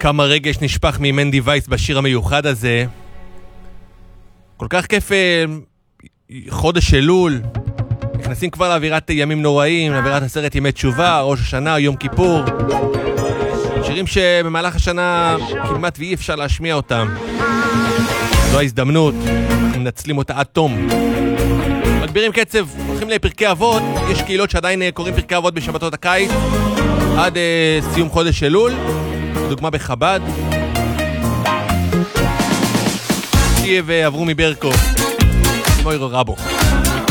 כמה רגש נשפך ממנדי וייס בשיר המיוחד הזה. כל כך כיף, חודש אלול, נכנסים כבר לאווירת ימים נוראים, לאווירת הסרט ימי תשובה, ראש השנה, יום כיפור. שירים שבמהלך השנה כמעט ואי אפשר להשמיע אותם. זו ההזדמנות, אנחנו מנצלים אותה עד תום. מגבירים קצב, הולכים לפרקי אבות, יש קהילות שעדיין קוראים פרקי אבות בשבתות הקיץ, עד סיום חודש אלול, דוגמה בחב"ד. תהיה ועברו מברקו, מוירו רבו.